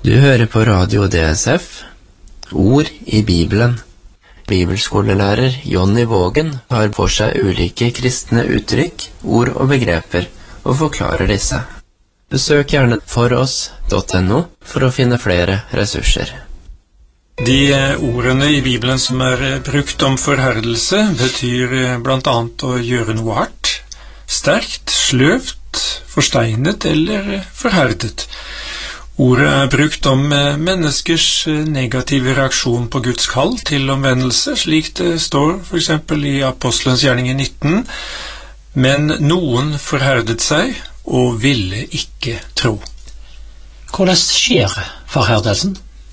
Du hører på Radio DSF, Ord i Bibelen. Bibelskolelærer Jonny Vågen har for seg ulike kristne uttrykk, ord og begreper, og forklarer disse. Besøk gjerne foross.no for å finne flere ressurser. De ordene i Bibelen som brukt om forherdelse betyr blant annet å gjøre noe hardt, sterkt, sløvt, forsteinet eller forherdet. Ordet brukt om menneskers negative reaksjon på Guds kall til omvendelse, slik det står for eksempel i Apostelens gjerning 19, men noen forherdet seg og ville ikke tro. Hvordan skjer forherdelsen?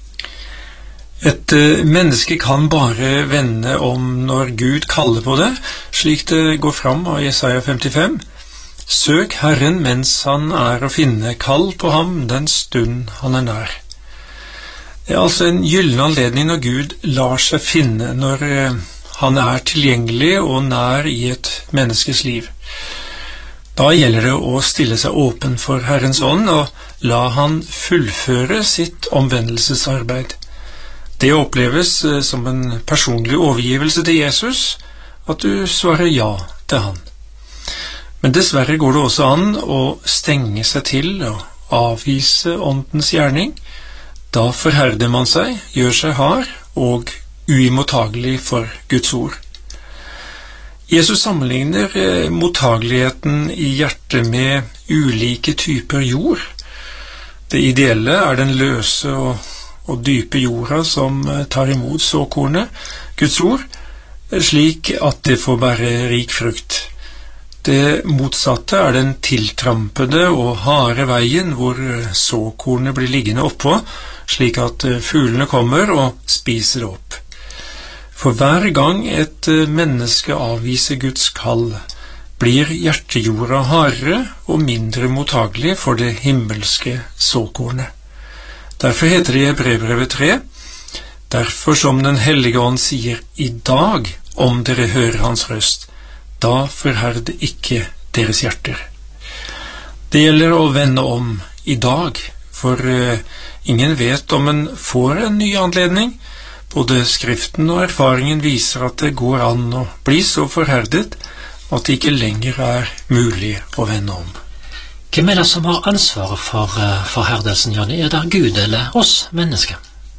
Et menneske kan bare vende om når Gud kaller på det, slik det går fram av Jesaja 55. Søk Herren mens han å finne, kall på ham den stund han nær. Det altså en gyllen anledning når Gud lar seg finne, når han tilgjengelig og nær i et menneskes liv. Da gjelder det å stille seg åpen for Herrens ånd og la han fullføre sitt omvendelsesarbeid. Det oppleves som en personlig overgivelse til Jesus, at du svarer ja til han. Men dessverre går det også an å stenge seg til og avvise åndens gjerning. Da forherder man seg, gjør seg hard og uimottagelig for Guds ord. Jesus sammenligner mottageligheten i hjertet med ulike typer jord. Det ideelle den løse og dype jorda som tar imot såkornet, Guds ord, slik at det får bære rik frukt. Det motsatte den tiltrampede og harde veien hvor såkornet blir liggende oppå, slik at fuglene kommer og spiser det opp. For hver gang et menneske avviser Guds kall, blir hjertejorda hardere og mindre mottagelig for det himmelske såkornet. Derfor heter det i Hebreerbrevet 3, derfor som den hellige ånd sier i dag, om dere hører hans røst, da forherd ikke deres hjerter. Det gjelder å vende om i dag, for ingen vet om en får en ny anledning. Både skriften og erfaringen viser at det går an å bli så forherdet at det ikke lenger mulig å vende om. Hvem det som har ansvaret for forherdelsen, Jonny? Det Gud eller oss mennesker?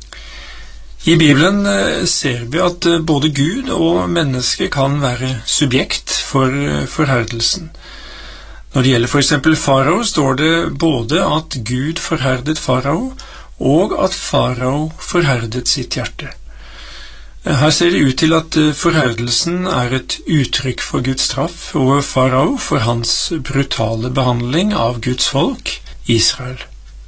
I Bibelen ser vi at både Gud og menneske kan være subjekt for forherdelsen. Når det gjelder for eksempel farao, står det både at Gud forherdet farao, og at farao forherdet sitt hjerte. Her ser det ut til at forherdelsen et uttrykk for Guds straff over farao for hans brutale behandling av Guds folk, Israel.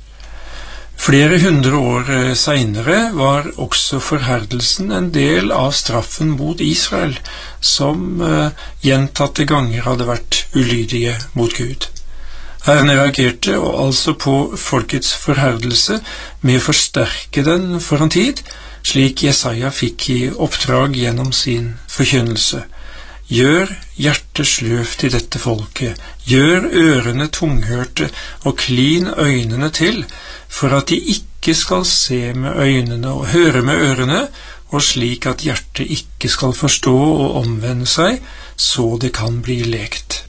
Flere hundre år senere var også forherdelsen en del av straffen mot Israel, som gjentatte ganger hadde vært ulydige mot Gud. Herren reagerte altså på folkets forherdelse med å forsterke den for en tid, slik Jesaja fikk i oppdrag gjennom sin forkynnelse. Gjør hjertet sløvt i dette folket, gjør ørene tunghørte og klin øynene til, for at de ikke skal se med øynene og høre med ørene, og slik at hjertet ikke skal forstå og omvende seg, så det kan bli lekt.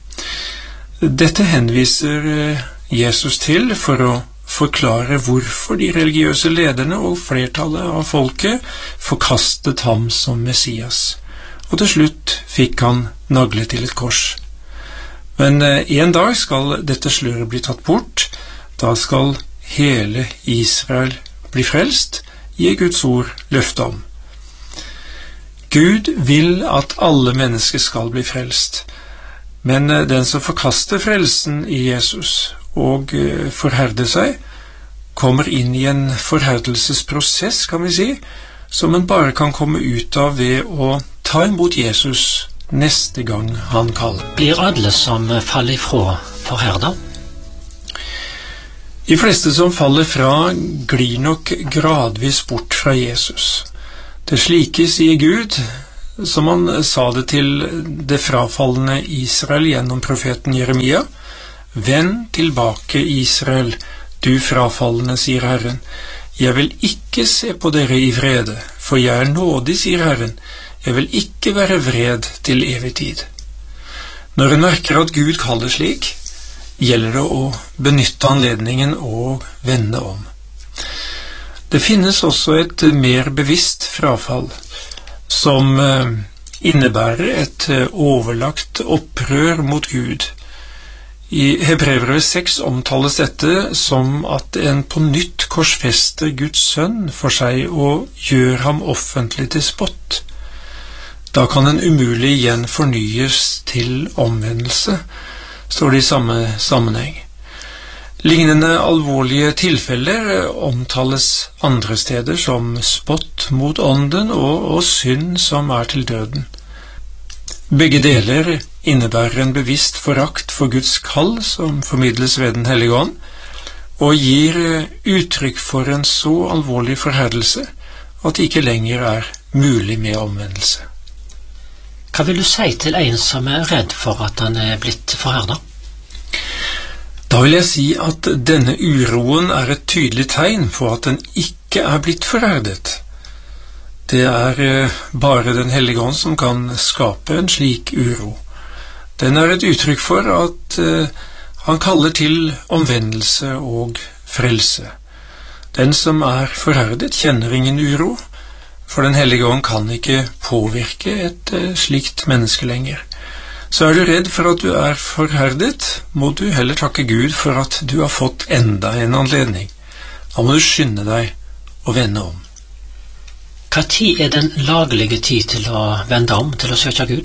Dette henviser Jesus til for å forklare hvorfor de religiøse lederne og flertallet av folket forkastet ham som Messias. Og til slutt fikk han naglet til et kors. Men en dag skal dette sløret bli tatt bort, da skal hele Israel bli frelst, gir Guds ord løfte om. Gud vil at alle mennesker skal bli frelst, men den som forkaster frelsen i Jesus og forherder seg, kommer inn i en forherdelsesprosess, kan vi si, som en bare kan komme ut av ved å ta imot Jesus neste gang han kaller. Blir alle som faller ifra forherdet? De fleste som faller fra glir nok gradvis bort fra Jesus. Det slike sier Gud, som han sa det til det frafallende Israel gjennom profeten Jeremia. Vend tilbake, Israel, Du frafallende, sier Herren, jeg vil ikke se på dere i vrede, for jeg nådig, sier Herren, jeg vil ikke være vred til evig tid. Når en merker at Gud kaller slik, gjelder det å benytte anledningen og vende om. Det finnes også et mer bevisst frafall, som innebærer et overlagt opprør mot Gud. I Hebreerbrevet 6 omtales dette som at en på nytt korsfester Guds sønn for seg og gjør ham offentlig til spott. Da kan en umulig igjen fornyes til omvendelse, står det i samme sammenheng. Lignende alvorlige tilfeller omtales andre steder som spott mot ånden og synd som er til døden. Begge deler innebærer en bevisst forakt for Guds kall som formidles ved Den hellige ånd, og gir uttrykk for en så alvorlig forherdelse at det ikke lenger er mulig med omvendelse. Hva vil du si til en som er redd for at han er blitt forherdet? Da vil jeg si at denne uroen er et tydelig tegn på at den ikke er blitt forherdet. Det er bare Den hellige ånd som kan skape en slik uro. Den er et uttrykk for at han kaller til omvendelse og frelse. Den som er forherdet kjenner ingen uro, for Den hellige ånd kan ikke påvirke et slikt menneske lenger. Så er du redd for at du er forherdet, må du heller takke Gud for at du har fått enda en anledning. Da må du skynde deg og vende om. Hva tid er den laglige tid til å vende om, til å søke Gud?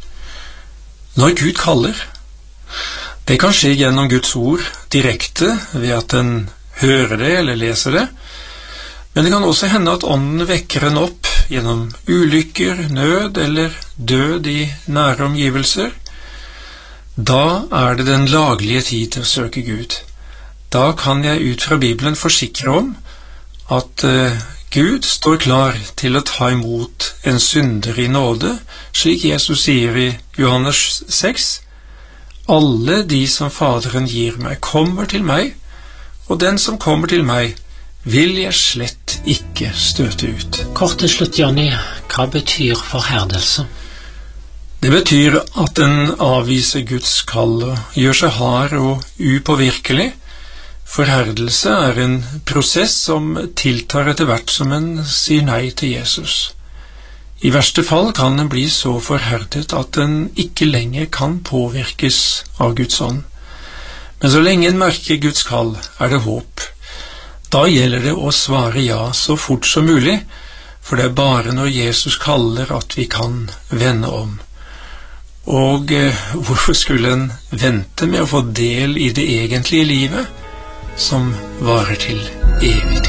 Når Gud kaller. Det kan skje gjennom Guds ord direkte ved at en hører det eller leser det, men det kan også hende at ånden vekker en opp gjennom ulykker, nød eller død i nære omgivelser. Da er det den laglige tid til å søke Gud. Da kan jeg ut fra Bibelen forsikre om at Gud står klar til å ta imot en synder i nåde, slik Jesus sier i Johannes 6. Alle de som Faderen gir meg, kommer til meg, og den som kommer til meg, vil jeg slett ikke støte ut. Kort til slutt, Johnny, hva betyr forherdelse? Det betyr at en avviser Guds kall og gjør seg hard og upåvirkelig. Forherdelse er en prosess som tiltar etter hvert som en sier nei til Jesus. I verste fall kan en bli så forherdet at en ikke lenger kan påvirkes av Guds ånd. Men så lenge en merker Guds kall, er det håp. Da gjelder det å svare ja så fort som mulig, for det er bare når Jesus kaller at vi kan vende om. Og hvorfor skulle en vente med å få del i det egentlige livet, som varer til evig tid?